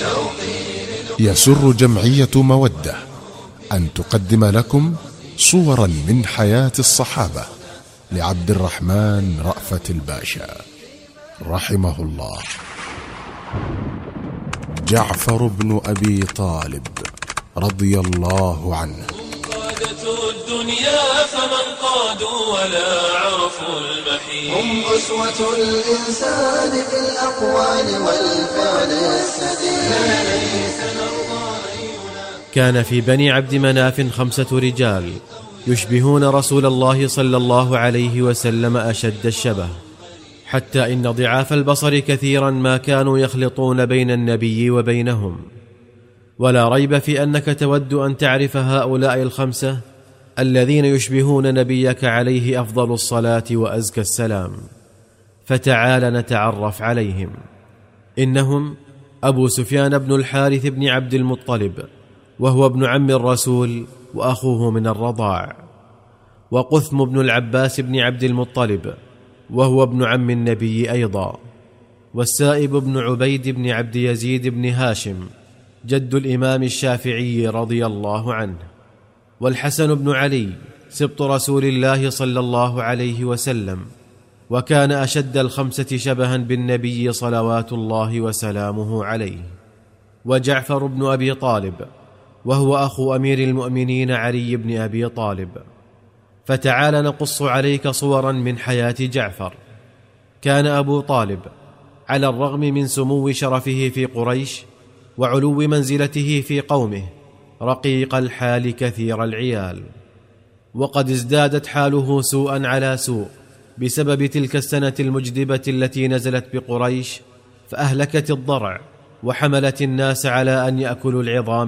يسر جمعية مودة أن تقدم لكم صورا من حياة الصحابة لعبد الرحمن رأفت الباشا رحمه الله. جعفر بن أبي طالب رضي الله عنه. قادة الدنيا فمن قادوا ولا عرفوا المحيط، هم أسوة الإنسان في الأقوال والفعل السديد. كان في بني عبد مناف 5 رجال يشبهون رسول الله صلى الله عليه وسلم أشد الشبه، حتى إن ضعاف البصر كثيرا ما كانوا يخلطون بين النبي وبينهم. ولا ريب في أنك تود أن تعرف هؤلاء ال5 الذين يشبهون نبيك عليه أفضل الصلاة وأزكى السلام، فتعال نتعرف عليهم. إنهم أبو سفيان بن الحارث بن عبد المطلب، وهو ابن عم الرسول وأخوه من الرضاع، وقثم بن العباس بن عبد المطلب، وهو ابن عم النبي أيضا، والسائب بن عبيد بن عبد يزيد بن هاشم جد الإمام الشافعي رضي الله عنه، والحسن بن علي سبط رسول الله صلى الله عليه وسلم، وكان أشد ال5 شبها بالنبي صلوات الله وسلامه عليه، وجعفر بن أبي طالب، وهو أخو أمير المؤمنين علي بن أبي طالب. فتعال نقص عليك صورا من حياة جعفر. كان أبو طالب على الرغم من سمو شرفه في قريش وعلو منزلته في قومه رقيق الحال كثير العيال، وقد ازدادت حاله سوءا على سوء بسبب تلك السنة المجدبة التي نزلت بقريش، فأهلكت الضرع وحملت الناس على أن يأكلوا العظام